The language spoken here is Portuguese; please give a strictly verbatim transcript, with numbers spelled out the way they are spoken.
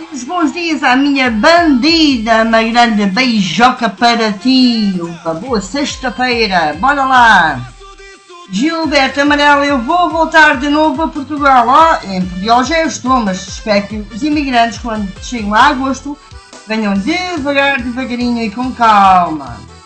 Os bons dias à minha bandida, uma grande beijoca para ti, uma boa sexta-feira, bora lá! Gilberto Amarelo, eu vou voltar de novo a Portugal, ó, em Portugal já eu estou, mas espero que os imigrantes quando chegam a agosto venham devagar, devagarinho e com calma.